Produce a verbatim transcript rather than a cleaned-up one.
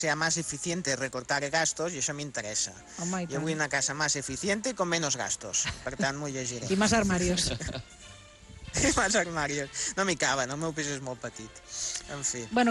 sea más eficiente recortar gastos y eso me interesa. Home, i Yo tant. vull una casa más eficiente con menos gastos. Per tant, m'ho llegiré. I més armarios. I més armarios. No m'hi caben, el meu pis és molt petit. En fi. Bueno,